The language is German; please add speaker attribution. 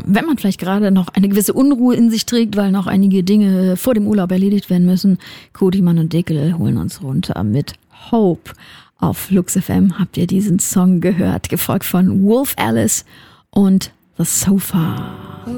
Speaker 1: wenn man vielleicht gerade noch eine gewisse Unruhe in sich trägt, weil noch einige Dinge vor dem Urlaub erledigt werden müssen, Kodimann und Dickel holen uns runter mit Hope. Auf Flux FM habt ihr diesen Song gehört, gefolgt von Wolf Alice und The Sofa.